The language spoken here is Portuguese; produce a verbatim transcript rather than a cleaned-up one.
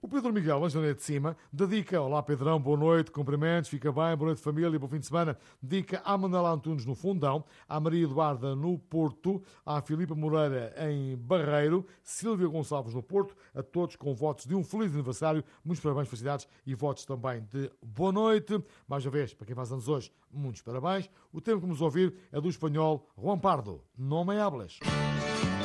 O Pedro Miguel, Angelina de Cima, dedica: olá Pedrão, boa noite, cumprimentos, fica bem, boa noite família, bom fim de semana. Dedica à Manela Antunes no Fundão, à Maria Eduarda no Porto, à Filipa Moreira em Barreiro, Sílvia Gonçalves no Porto, a todos com votos de um feliz aniversário, muitos parabéns, felicidades e votos também de boa noite. Mais uma vez, para quem faz anos hoje, muitos parabéns. O tema que vamos ouvir é do espanhol Juan Pardo, Não Me Hables.